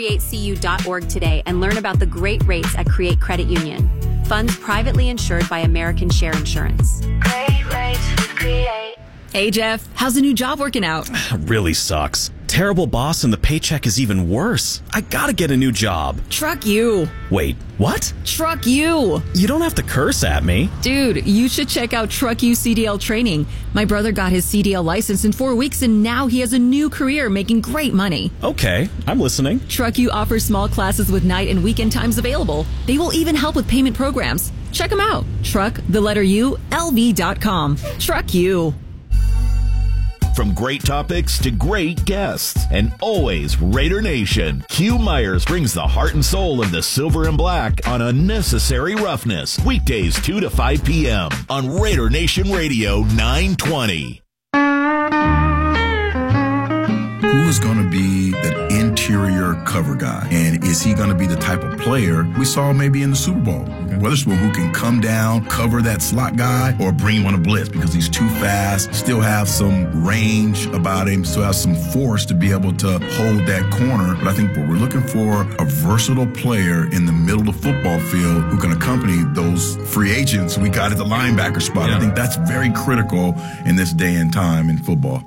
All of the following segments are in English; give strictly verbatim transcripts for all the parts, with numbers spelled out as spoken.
create c u dot org today and learn about the great rates at Create Credit Union. Funds privately insured by American Share Insurance. Great rates with Create. Hey, Jeff, how's the new job working out? Really sucks. Terrible boss and the paycheck is even worse. I gotta get a new job. Truck you. Wait, what? Truck you. You don't have to curse at me. Dude, you should check out Truck You C D L training. My brother got his C D L license in four weeks and now he has a new career making great money. Okay, I'm listening. Truck You offers small classes with night and weekend times available. They will even help with payment programs. Check them out. Truck, the letter U, L V dot com. Truck You. From great topics to great guests, and always Raider Nation, Q Myers brings the heart and soul of the silver and black on Unnecessary Roughness, weekdays two to five p.m. on Raider Nation Radio nine twenty. Who is going to be the interior cover guy? And is he going to be the type of player we saw maybe in the Super Bowl? Okay. Witherspoon, who can come down, cover that slot guy, or bring him on a blitz because he's too fast, still have some range about him, still have some force to be able to hold that corner. But I think what we're looking for, a versatile player in the middle of the football field who can accompany those free agents we got at the linebacker spot. Yeah. I think that's very critical in this day and time in football.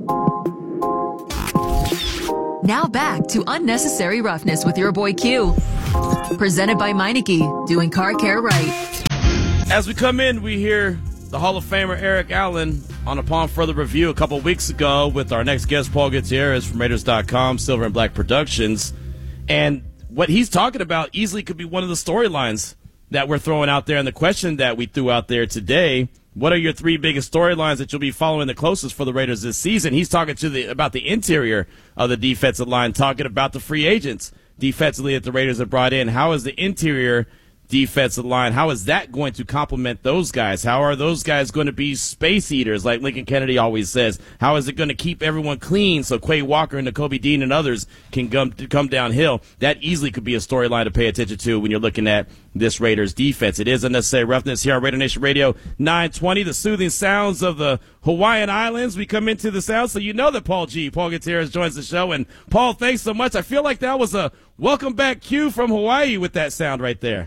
Now back to Unnecessary Roughness with your boy Q. Presented by Meineke, doing car care right. As we come in, we hear the Hall of Famer Eric Allen on Upon Further Review a couple weeks ago with our next guest, Paul Gutierrez from Raiders dot com, Silver and Black Productions. And what he's talking about easily could be one of the storylines that we're throwing out there. And the question that we threw out there today, what are your three biggest storylines that you'll be following the closest for the Raiders this season? He's talking to the about the interior of the defensive line, talking about the free agents defensively that the Raiders have brought in. How is the interior defensive line, how is that going to complement those guys? How are those guys going to be space eaters, like Lincoln Kennedy always says? How is it going to keep everyone clean so Quay Walker and Nakobe Dean and others can come, come downhill? That easily could be a storyline to pay attention to when you're looking at this Raiders defense. It is Unnecessary Roughness here on Raider Nation Radio nine twenty, the soothing sounds of the Hawaiian Islands. We come into the sound, so you know that Paul G. Paul Gutierrez joins the show. And, Paul, thanks so much. I feel like that was a welcome back cue from Hawaii with that sound right there.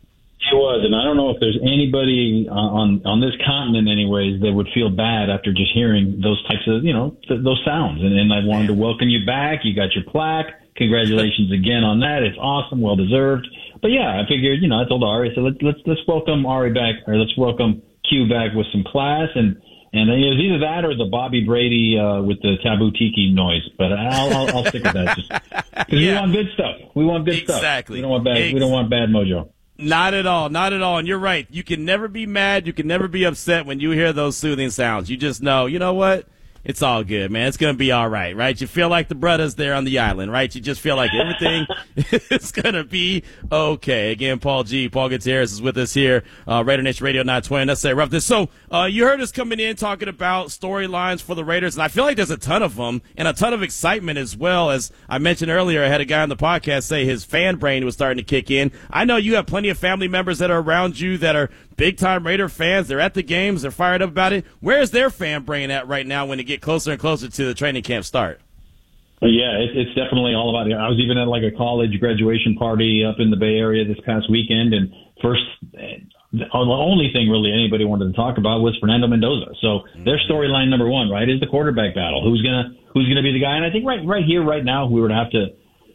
It was, and I don't know if there's anybody on on this continent, anyways, that would feel bad after just hearing those types of, you know, th- those sounds. And, and I wanted to welcome you back. You got your plaque. Congratulations again on that. It's awesome, well deserved. But yeah, I figured, you know, I told Ari, so let's let's let's welcome Ari back, or let's welcome Q back with some class, and and it was either that or the Bobby Brady uh, with the Taboo Tiki noise. But I'll I'll, I'll stick with that, just because yeah. we want good stuff. We want good exactly. stuff. Exactly. We don't want bad. Ex- we don't want bad mojo. Not at all. Not at all. And you're right. You can never be mad. You can never be upset when you hear those soothing sounds. You just know, you know what? It's all good, man. It's going to be all right, right? You feel like the brothers there on the island, right? You just feel like everything is going to be okay. Again, Paul G. Paul Gutierrez is with us here, uh, Raider Nation Radio nine twenty. Let's say rough this. So, uh, you heard us coming in talking about storylines for the Raiders, and I feel like there's a ton of them and a ton of excitement as well. As I mentioned earlier, I had a guy on the podcast say his fan brain was starting to kick in. I know you have plenty of family members that are around you that are big-time Raider fans. They're at the games. They're fired up about it. Where's their fan brain at right now when it get closer and closer to the training camp start? Yeah, it, it's definitely all about it. I was even at like a college graduation party up in the Bay Area this past weekend, and first, the only thing really anybody wanted to talk about was Fernando Mendoza. So their storyline number one, right, is the quarterback battle. Who's gonna Who's gonna be the guy? And I think right right here, right now, we would have to.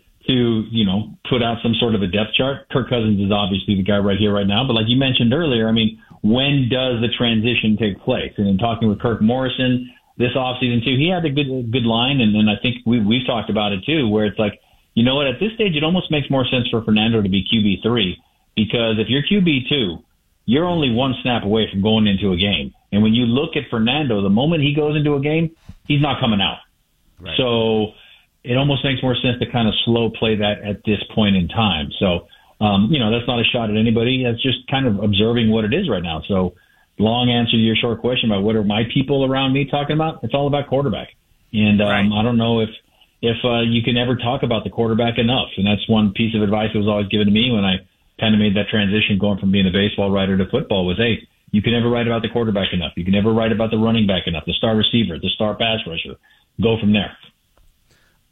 to, you know, put out some sort of a depth chart. Kirk Cousins is obviously the guy right here, right now. But like you mentioned earlier, I mean, when does the transition take place? And in talking with Kirk Morrison this offseason, too, he had a good good line, and, and I think we, we've talked about it, too, where it's like, you know what, at this stage, it almost makes more sense for Fernando to be Q B three, because if you're Q B two, you're only one snap away from going into a game. And when you look at Fernando, the moment he goes into a game, he's not coming out. Right. So it almost makes more sense to kind of slow play that at this point in time. So, um, you know, that's not a shot at anybody. That's just kind of observing what it is right now. So long answer to your short question about what are my people around me talking about? It's all about quarterback. And um, right. I don't know if if uh, you can ever talk about the quarterback enough. And that's one piece of advice that was always given to me when I kind of made that transition going from being a baseball writer to football was, hey, you can never write about the quarterback enough. You can never write about the running back enough, the star receiver, the star pass rusher. Go from there.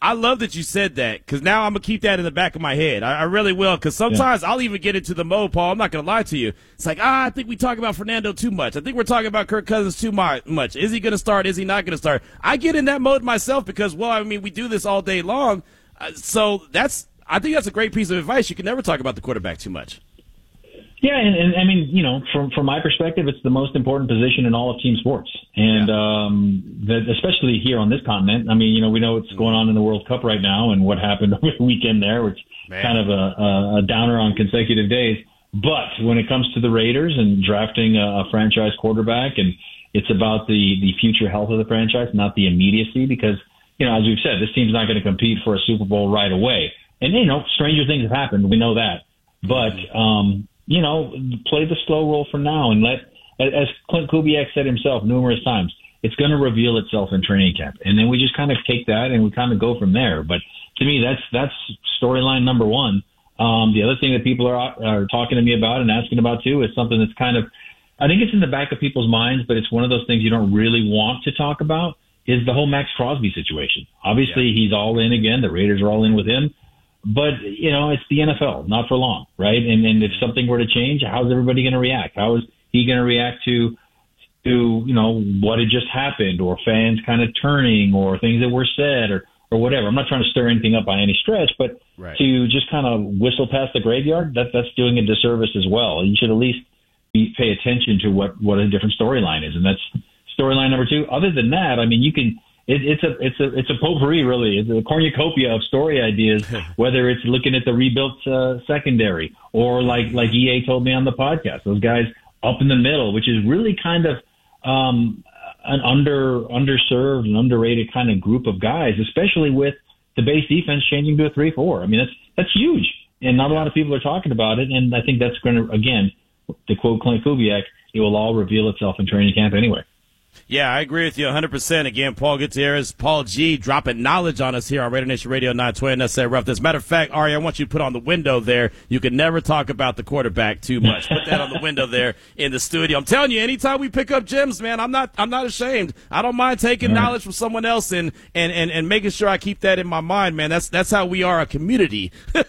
I love that you said that because now I'm going to keep that in the back of my head. I, I really will because sometimes yeah. I'll even get into the mode, Paul. I'm not going to lie to you. It's like, ah, I think we talk about Fernando too much. I think we're talking about Kirk Cousins too much. Is he going to start? Is he not going to start? I get in that mode myself because, well, I mean, we do this all day long. Uh, so that's I think that's a great piece of advice. You can never talk about the quarterback too much. Yeah, and, and I mean, you know, from from my perspective, it's the most important position in all of team sports, and yeah. um, that especially here on this continent. I mean, you know, we know what's going on in the World Cup right now, and what happened over the weekend there, which Man. kind of a, a, a downer on consecutive days. But when it comes to the Raiders and drafting a, a franchise quarterback, and it's about the the future health of the franchise, not the immediacy, because you know, as we've said, this team's not going to compete for a Super Bowl right away, and you know, stranger things have happened. We know that, but. um You know, play the slow roll for now and let, as Clint Kubiak said himself numerous times, it's going to reveal itself in training camp. And then we just kind of take that and we kind of go from there. But to me, that's that's storyline number one. Um, the other thing that people are are talking to me about and asking about, too, is something that's kind of, I think it's in the back of people's minds, but it's one of those things you don't really want to talk about, is the whole Max Crosby situation. Obviously, yeah. he's all in again. The Raiders are all in with him. But, you know, it's the N F L, not for long, right? And, and if something were to change, how's everybody going to react? How is he going to react to, to, you know, what had just happened, or fans kind of turning, or things that were said, or, or whatever? I'm not trying to stir anything up by any stretch, but right. to just kind of whistle past the graveyard, that, that's doing a disservice as well. You should at least be, pay attention to what, what a different storyline is. And that's storyline number two. Other than that, I mean, you can... It, it's a it's a it's a potpourri, really. It's a cornucopia of story ideas. Whether it's looking at the rebuilt uh, secondary, or like like E A told me on the podcast, those guys up in the middle, which is really kind of um, an under underserved and underrated kind of group of guys, especially with the base defense changing to a three four. I mean, that's that's huge, and not a lot of people are talking about it. And I think that's going to, again, to quote Clint Kubiak, it will all reveal itself in training camp anyway. Yeah, I agree with you one hundred percent. Again, Paul Gutierrez, Paul G, dropping knowledge on us here on Raider Nation Radio nine twenty. That's that rough. As a matter of fact, Ari, I want you to put on the window there. You can never talk about the quarterback too much. Put that on the window there in the studio. I'm telling you, anytime we pick up gems, man, I'm not I'm not ashamed. I don't mind taking right. knowledge from someone else and, and, and, and making sure I keep that in my mind, man. That's that's how we are a community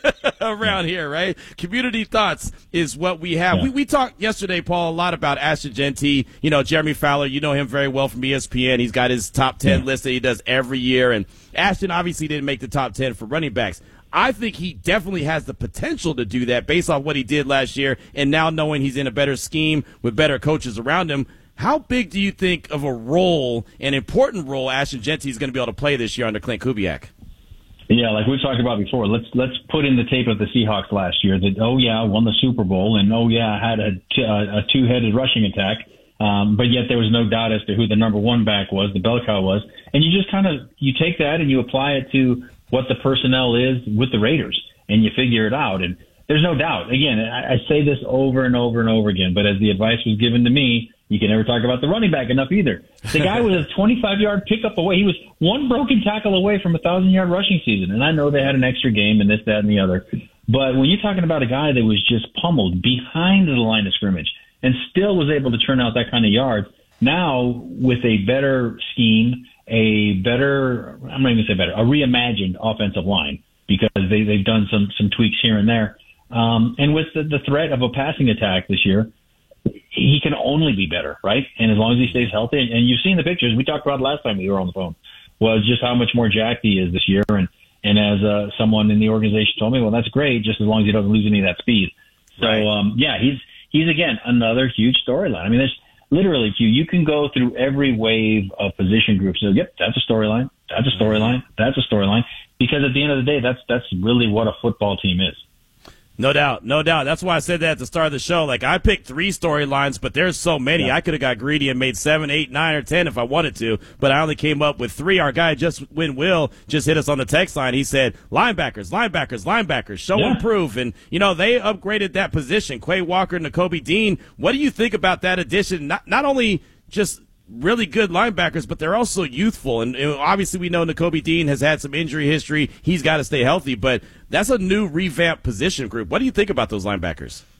around here, right? Community thoughts is what we have. Yeah. We we talked yesterday, Paul, a lot about Ashton Jeanty. You know, Jeremy Fowler, you know him very well from E S P N. He's got his top ten list that he does every year, and Ashton obviously didn't make the top ten for running backs. I think he definitely has the potential to do that based on what he did last year, and now knowing he's in a better scheme with better coaches around him. How big do you think of a role, an important role, Ashton Jeanty is going to be able to play this year under Clint Kubiak? Yeah, like we've talked about before, let's let's put in the tape of the Seahawks last year that, oh, yeah, won the Super Bowl, and, oh, yeah, had a, t- a two-headed rushing attack. Um, but yet there was no doubt as to who the number one back was, the bell cow was. And you just kind of, you take that and you apply it to what the personnel is with the Raiders, and you figure it out. And there's no doubt. Again, I, I say this over and over and over again, but as the advice was given to me, you can never talk about the running back enough either. The guy was a twenty-five-yard pickup away. He was one broken tackle away from a thousand-yard rushing season. And I know they had an extra game and this, that, and the other. But when you're talking about a guy that was just pummeled behind the line of scrimmage, and still was able to turn out that kind of yards. Now, with a better scheme, a better, I'm not even going to say better, a reimagined offensive line, because they, they've done some, some tweaks here and there. Um, and with the, the threat of a passing attack this year, he can only be better, right? And as long as he stays healthy, and, and you've seen the pictures, we talked about last time we were on the phone, was just how much more jacked he is this year. And, and as uh, someone in the organization told me, well, that's great, just as long as he doesn't lose any of that speed. So, right. um, yeah, he's, He's, again, another huge storyline. I mean, there's literally, you, you can go through every wave of position groups. So, yep, that's a storyline. That's a storyline. That's a storyline. Because at the end of the day, that's that's really what a football team is. No doubt, no doubt. That's why I said that at the start of the show. Like, I picked three storylines, but there's so many. Yeah. I could have got greedy and made seven, eight, nine, or ten if I wanted to, but I only came up with three. Our guy, Just Win Will, just hit us on the text line. He said, linebackers, linebackers, linebackers, show yeah. and prove. And, you know, they upgraded that position. Quay Walker, Nakobe Dean. What do you think about that addition? Not, not only just really good linebackers, but they're also youthful. And, and obviously we know Nakobe Dean has had some injury history. He's got to stay healthy, but that's a new revamped position group. What do you think about those linebackers?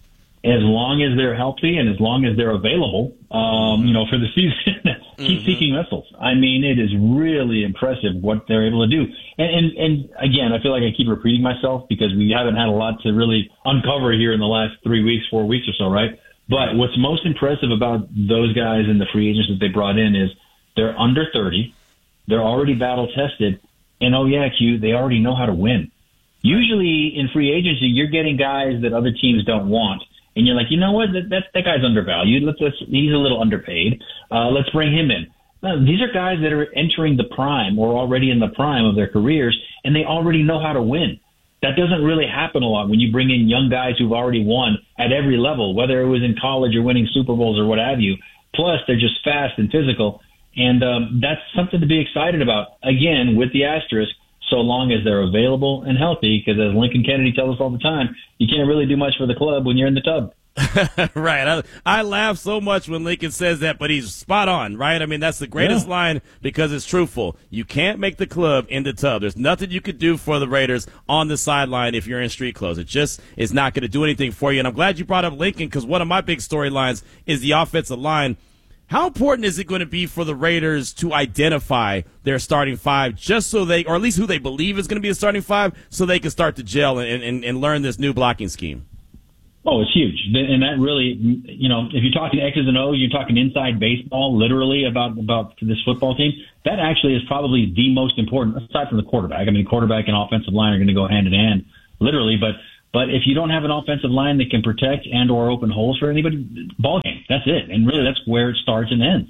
as long as they're healthy and as long as they're available, um, you know, for the season, keep mm-hmm. seeking missiles. I mean, it is really impressive what they're able to do. And, and, and again, I feel like I keep repeating myself because we haven't had a lot to really uncover here in the last three weeks, four weeks or so, right? But what's most impressive about those guys and the free agents that they brought in is they're under thirty, they're already battle tested, and oh yeah, Q, they already know how to win. Usually in free agency, you're getting guys that other teams don't want. And you're like, you know what? That that, that guy's undervalued. Let's, let's he's a little underpaid. Uh, let's bring him in. No, these are guys that are entering the prime or already in the prime of their careers, and they already know how to win. That doesn't really happen a lot when you bring in young guys who've already won at every level, whether it was in college or winning Super Bowls or what have you. Plus, they're just fast and physical, and um, that's something to be excited about. Again, with the asterisk, so long as they're available and healthy, because as Lincoln Kennedy tells us all the time, you can't really do much for the club when you're in the tub. Right. I, I laugh so much when Lincoln says that, but he's spot on, right? I mean, that's the greatest yeah. line because it's truthful. You can't make the club in the tub. There's nothing you could do for the Raiders on the sideline if you're in street clothes. It just is not going to do anything for you. And I'm glad you brought up Lincoln because one of my big storylines is the offensive line. How important is it going to be for the Raiders to identify their starting five just so they, or at least who they believe is going to be the starting five, so they can start to gel and, and, and learn this new blocking scheme? Oh, it's huge. And that really, you know, if you're talking X's and O's, you're talking inside baseball, literally, about, about this football team, that actually is probably the most important, aside from the quarterback. I mean, quarterback and offensive line are going to go hand in hand, literally, but But if you don't have an offensive line that can protect and or open holes for anybody, ball game. That's it. And really, that's where it starts and ends.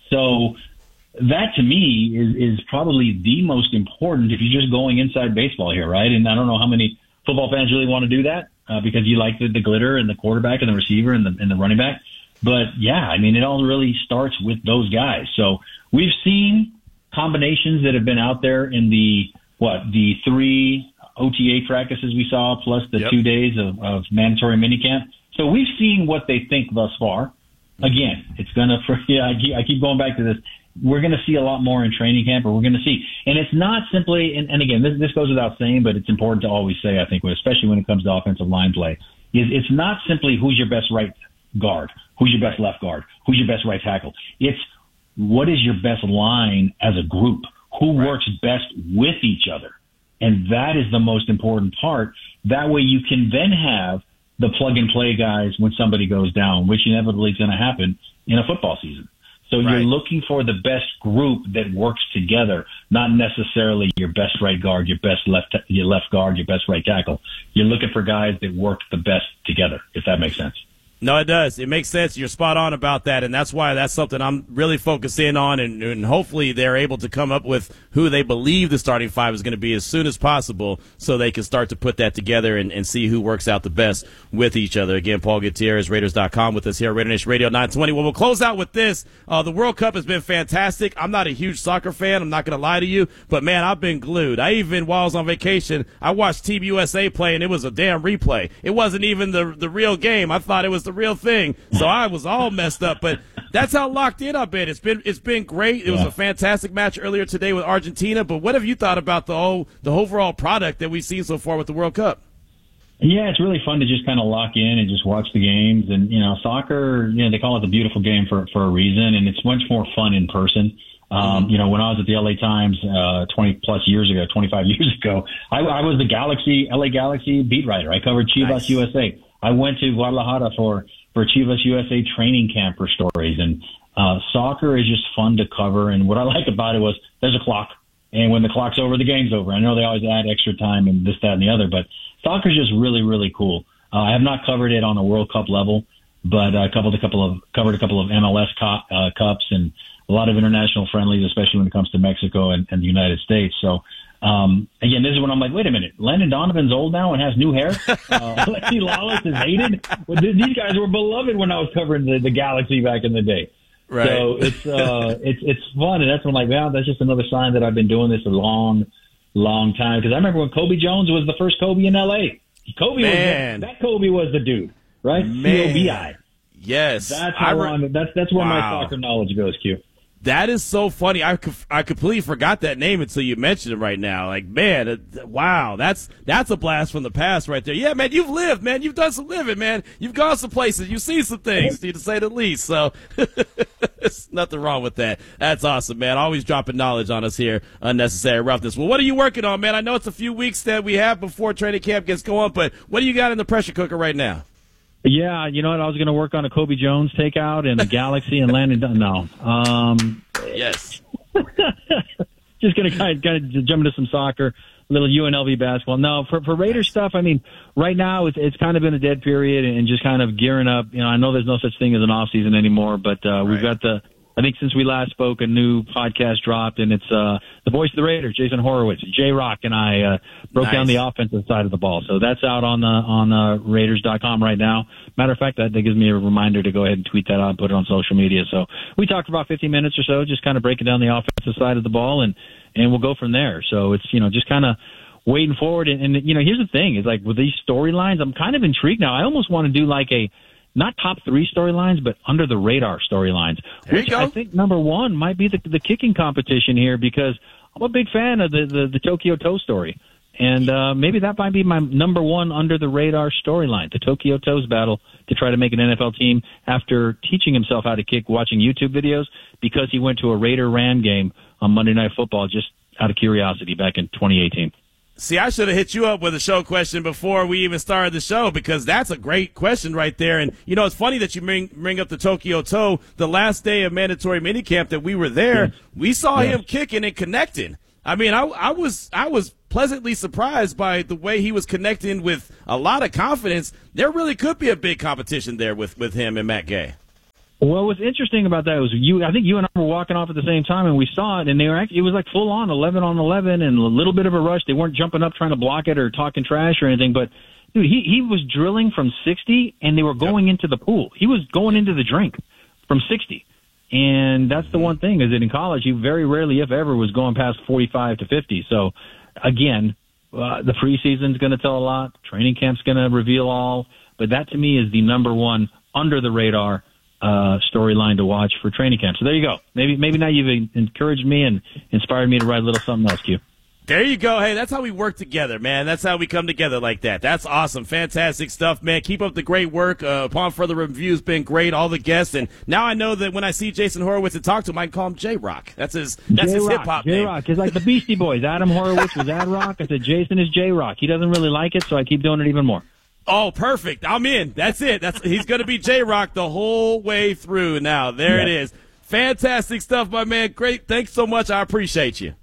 So that, to me, is, is probably the most important if you're just going inside baseball here, right? And I don't know how many football fans really want to do that uh, because you like the, the glitter and the quarterback and the receiver and the, and the running back. But, yeah, I mean, it all really starts with those guys. So we've seen combinations that have been out there in the, what, the three O T A practices we saw, plus the yep. two days of, of mandatory minicamp. So we've seen what they think thus far. Again, it's going to, yeah, I keep, I keep going back to this. We're going to see a lot more in training camp, or we're going to see. And it's not simply, and, and again, this, this goes without saying, but it's important to always say, I think, especially when it comes to offensive line play, is it's not simply who's your best right guard, who's your best left guard, who's your best right tackle. It's what is your best line as a group, who right. works best with each other. And that is the most important part. That way you can then have the plug-and-play guys when somebody goes down, which inevitably is going to happen in a football season. So right. you're looking for the best group that works together, not necessarily your best right guard, your best left your left guard, your best right tackle. You're looking for guys that work the best together, if that makes sense. No, it does. It makes sense. You're spot on about that, and that's why that's something I'm really focused in on, and, and hopefully they're able to come up with who they believe the starting five is going to be as soon as possible so they can start to put that together and, and see who works out the best with each other. Again, Paul Gutierrez, Raiders dot com with us here at Raider Nation Radio nine twenty. Well, we'll close out with this. Uh, the World Cup has been fantastic. I'm not a huge soccer fan. I'm not going to lie to you, but, man, I've been glued. I even, while I was on vacation, I watched Team U S A play, and it was a damn replay. It wasn't even the, the real game. I thought it was the real thing. So I was all messed up, but that's how locked in I've been. It's been it's been great. It was a fantastic match earlier today with Argentina. But what have you thought about the whole the overall product that we've seen so far with the World Cup? Yeah, it's really fun to just kind of lock in and just watch the games. And you know, soccer, you know, they call it the beautiful game for for a reason, and it's much more fun in person. Um, you know, when I was at the L A Times uh, twenty plus years ago, twenty-five years ago, I, I was the Galaxy L A Galaxy beat writer. I covered Chivas nice. U S A. I went to Guadalajara for. for Chivas U S A training camp for stories. And uh, soccer is just fun to cover. And what I like about it was there's a clock. And when the clock's over, the game's over. I know they always add extra time and this, that, and the other. But soccer is just really, really cool. Uh, I have not covered it on a World Cup level, but I covered a couple of, covered a couple of M L S cop, uh, cups and a lot of international friendlies, especially when it comes to Mexico and, and the United States. So, Um, again, this is when I'm like, wait a minute, Landon Donovan's old now and has new hair? Uh, Alexi Lalas is hated? Well, th- these guys were beloved when I was covering the, the Galaxy back in the day. Right. So it's, uh, it's, it's fun. And that's when I'm like, well, that's just another sign that I've been doing this a long, long time. Cause I remember when Kobe Jones was the first Kobe in L A. Kobe Man. was the, that Kobe was the dude, right? Man. C O B I. Yes. That's how re- I'm, that's, that's where wow. my soccer knowledge goes, Q. That is so funny. I, I completely forgot that name until you mentioned it right now. Like, man, it, wow, that's that's a blast from the past right there. Yeah, man, you've lived, man. You've done some living, man. You've gone some places. You've seen some things, to say the least. So there's nothing wrong with that. That's awesome, man. Always dropping knowledge on us here, Unnecessary Roughness. Well, what are you working on, man? I know it's a few weeks that we have before training camp gets going, but what do you got in the pressure cooker right now? Yeah, you know what? I was going to work on a Kobe Jones takeout and a Galaxy and Landon. No. Um, yes. Just going to kind of, kind of jump into some soccer, a little U N L V basketball. No, for, for Raiders stuff, I mean, right now it's, it's kind of been a dead period and just kind of gearing up. You know, I know there's no such thing as an off season anymore, but uh, right. we've got the, I think since we last spoke, a new podcast dropped, and it's uh, the voice of the Raiders, Jason Horowitz. J-Rock and I uh, broke nice. down the offensive side of the ball. So that's out on the on uh, Raiders dot com right now. Matter of fact, that, that gives me a reminder to go ahead and tweet that out and put it on social media. So we talked for about fifteen minutes or so, just kind of breaking down the offensive side of the ball, and, and we'll go from there. So it's, you know, just kind of waiting forward. And, and, you know, here's the thing, is like with these storylines, I'm kind of intrigued now. I almost want to do like a, not top three storylines, but under the radar storylines, which I think number one might be the, the kicking competition here, because I'm a big fan of the, the, the Tokyo Toe story. And uh, maybe that might be my number one under the radar storyline, the Tokyo Toes battle to try to make an N F L team after teaching himself how to kick, watching YouTube videos, because he went to a Raider-Ram game on Monday Night Football just out of curiosity back in twenty eighteen. See, I should have hit you up with a show question before we even started the show, because that's a great question right there. And, you know, it's funny that you bring, bring up the Tokyo Toe. The last day of mandatory minicamp that we were there, we saw yeah. him kicking and connecting. I mean, I, I was I was pleasantly surprised by the way he was connecting with a lot of confidence. There really could be a big competition there with, with him and Matt Gay. Well, what's interesting about that was you. I think you and I were walking off at the same time, and we saw it, and they were actually, it was like full on eleven on eleven, and a little bit of a rush. They weren't jumping up trying to block it or talking trash or anything, but dude, he he was drilling from sixty, and they were going yep. into the pool. He was going into the drink from sixty, and that's the one thing is that in college he very rarely, if ever, was going past forty-five to fifty. So again, uh, the preseason's going to tell a lot. Training camp's going to reveal all, but that to me is the number one under the radar uh, storyline to watch for training camp. So there you go. Maybe maybe now you've encouraged me and inspired me to write a little something else, Q. There you go. Hey, that's how we work together, man. That's how we come together like that. That's awesome. Fantastic stuff, man. Keep up the great work. Uh, Upon Further Review has been great, all the guests. And now I know that when I see Jason Horowitz and talk to him, I can call him J-Rock. That's his That's J-Rock, his hip-hop name. J-Rock. It's like the Beastie Boys. Adam Horowitz was Ad Rock. I said Jason is J-Rock. He doesn't really like it, so I keep doing it even more. Oh, perfect. I'm in. That's it. That's He's going to be J-Rock the whole way through now. There yeah. it is. Fantastic stuff, my man. Great. Thanks so much. I appreciate you.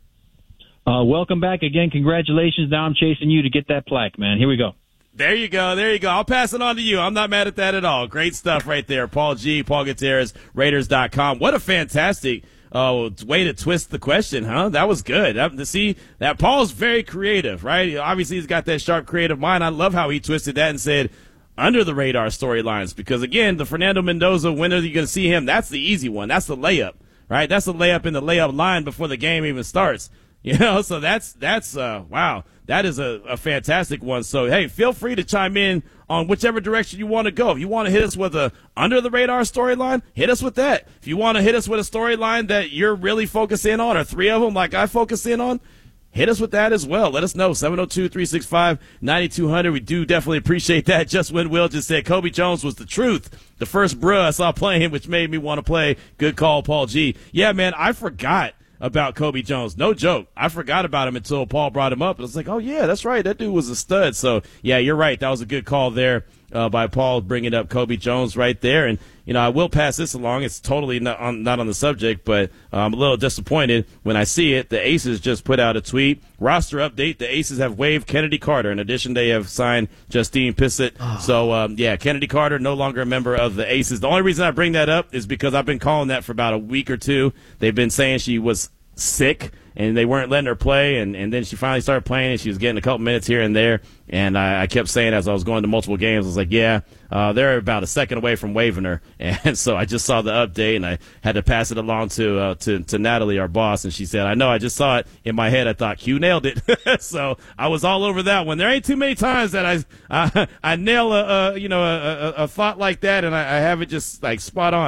Uh, welcome back again. Congratulations. Now I'm chasing you to get that plaque, man. Here we go. There you go. There you go. I'll pass it on to you. I'm not mad at that at all. Great stuff right there. Paul G, Paul Gutierrez, Raiders dot com. What a fantastic uh, way to twist the question, huh? That was good. Uh, to see that Paul's very creative, right? Obviously, he's got that sharp creative mind. I love how he twisted that and said under the radar storylines, because, again, the Fernando Mendoza, when are you going to see him? That's the easy one. That's the layup, right? That's the layup in the layup line before the game even starts. You know, so that's, that's, uh, wow, that is a, a fantastic one. So, hey, feel free to chime in on whichever direction you want to go. If you want to hit us with a under the radar storyline, hit us with that. If you want to hit us with a storyline that you're really focusing on, or three of them like I focus in on, hit us with that as well. Let us know, seven oh two, three six five, nine two zero zero. We do definitely appreciate that. Just when Will just said Kobe Jones was the truth, the first bruh I saw playing, which made me want to play. Good call, Paul G. Yeah, man, I forgot about Kobe Jones. No joke. I forgot about him until Paul brought him up. I was like, oh, yeah, that's right. That dude was a stud. So, yeah, you're right. That was a good call there uh, by Paul, bringing up Kobe Jones right there. And, you know, I will pass this along. It's totally not on, not on the subject, but uh, I'm a little disappointed when I see it. The Aces just put out a tweet. Roster update. The Aces have waived Kennedy Carter. In addition, they have signed Justine Pissett. Oh. So, um, yeah, Kennedy Carter no longer a member of the Aces. The only reason I bring that up is because I've been calling that for about a week or two. They've been saying she was sick and they weren't letting her play, and, and then she finally started playing and she was getting a couple minutes here and there, and I, I kept saying as I was going to multiple games, I was like, yeah, uh, they're about a second away from waiving her. And so I just saw the update and I had to pass it along to uh, to, to Natalie, our boss, and she said, I know, I just saw it in my head. I thought Q nailed it. So I was all over that one. There ain't too many times that I I, I nail a, a you know a, a, a thought like that and I, I have it just like spot on.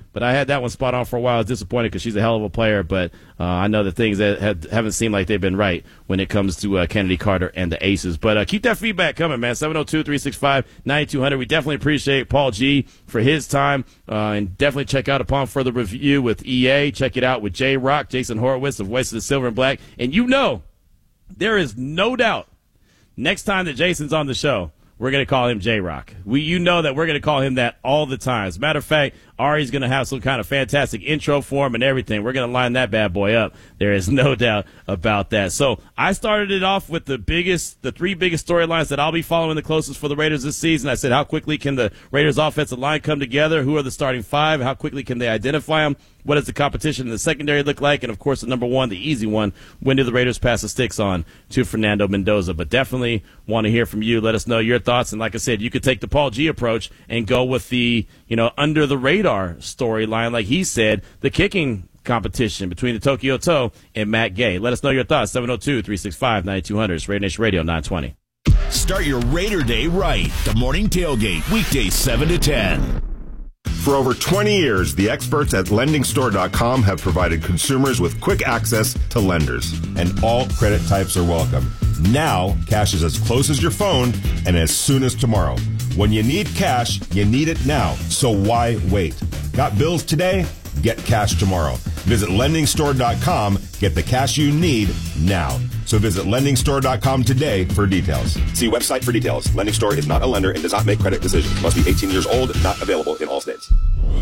but I had that one spot on for a while. I was disappointed because she's a hell of a player, but uh, I know that things that have, haven't seemed like they've been right when it comes to uh, Kennedy Carter and the Aces. But uh, keep that feedback coming, man. seven oh two, three six five, nine two hundred. We definitely appreciate Paul G for his time, uh, and definitely check out Upon Further Review with E A. Check it out with J-Rock, Jason Horowitz of Voice of the Silver and Black. And you know, there is no doubt next time that Jason's on the show, we're going to call him J-Rock. We, you know that we're going to call him that all the time. As a matter of fact, Ari's going to have some kind of fantastic intro for him and everything. We're going to line that bad boy up. There is no doubt about that. So I started it off with the biggest, the three biggest storylines that I'll be following the closest for the Raiders this season. I said, how quickly can the Raiders offensive line come together? Who are the starting five? How quickly can they identify them? What does the competition in the secondary look like? And, of course, the number one, the easy one, when do the Raiders pass the sticks on to Fernando Mendoza? But definitely want to hear from you. Let us know your thoughts. And like I said, you could take the Paul G approach and go with the, you know, under-the-radar storyline, like he said, the kicking competition between the Tokyo Toe and Matt Gay. Let us know your thoughts. seven oh two, three six five, nine two hundred. It's Raider Nation Radio nine twenty. Start your Raider Day right. The Morning Tailgate, weekdays seven to ten. For over twenty years, the experts at lending store dot com have provided consumers with quick access to lenders. And all credit types are welcome. Now, cash is as close as your phone and as soon as tomorrow. When you need cash, you need it now. So why wait? Got bills today? Get cash tomorrow. Visit lending store dot com. Get the cash you need now. So visit lending store dot com today for details. See website for details. Lending Store is not a lender and does not make credit decisions. Must be eighteen years old. Not available in all states.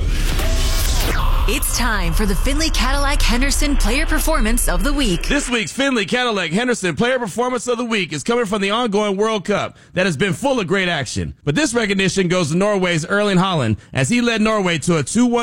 It's time for the Finley Cadillac Henderson Player Performance of the Week. This week's Finley Cadillac Henderson Player Performance of the Week is coming from the ongoing World Cup that has been full of great action. But this recognition goes to Norway's Erling Haaland as he led Norway to a two one